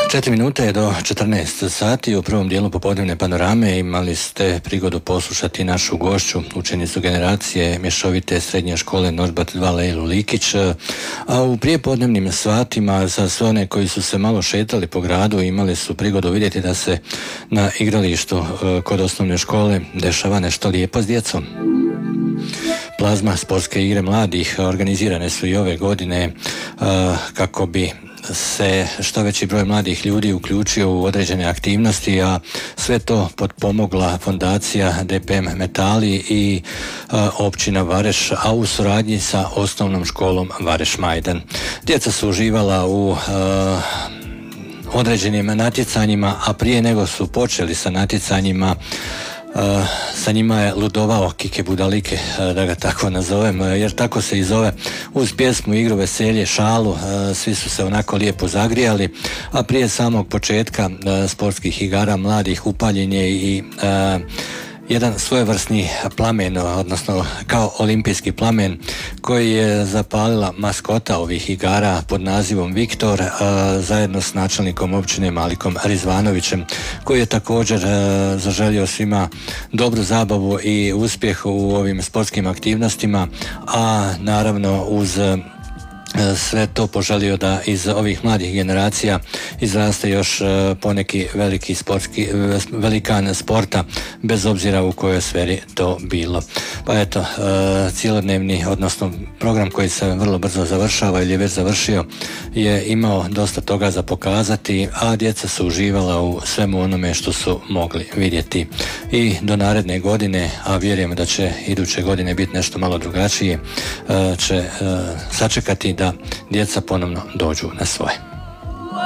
4 minute je do 14 sati. U prvom dijelu popodnevne panorame imali ste prigodu poslušati našu gošću, učenicu generacije mješovite srednje škole Nožbat 2 Lejlu Likić, a u prijepodnevnim satima za sve one koji su se malo šetali po gradu imali su prigodu vidjeti da se na igralištu kod osnovne škole dešava nešto lijepo s djecom. Plazma sportske igre mladih organizirane su i ove godine kako bi se što veći broj mladih ljudi uključio u određene aktivnosti, a sve to potpomogla fondacija DPM Metali i općina Vareš, a u suradnji sa osnovnom školom Vareš Majdan. Djeca su uživala u određenim natjecanjima, a prije nego su počeli sa natjecanjima sa njima je ludovao Kike Budalike, da ga tako nazovem, jer tako se i zove. Uz pjesmu, igru, veselje, šalu, svi su se onako lijepo zagrijali, a prije samog početka sportskih igara mladih upaljen je i jedan svojevrsni plamen, odnosno kao olimpijski plamen koji je zapalila maskota ovih igara pod nazivom Viktor, zajedno s načelnikom općine Malikom Rizvanovićem, koji je također zaželio svima dobru zabavu i uspjeh u ovim sportskim aktivnostima, a naravno uz sve to poželio da iz ovih mladih generacija izraste još poneki velikan sporta, bez obzira u kojoj sferi to bilo. Pa eto, cijelodnevni, odnosno program koji se vrlo brzo završava ili je već završio, je imao dosta toga za pokazati, a djeca su uživala u svemu onome što su mogli vidjeti. I do naredne godine, a vjerujem da će iduće godine biti nešto malo drugačije, će sačekati da djeca ponovno dođu na svoje.